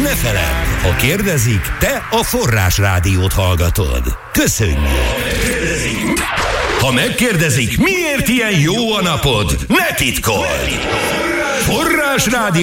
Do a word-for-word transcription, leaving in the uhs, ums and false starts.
ne feledd, ha kérdezik, te a Forrás Rádiót hallgatod. Köszönjük! Ha megkérdezik, miért ilyen jó a napod, ne titkold! Forrás Rádió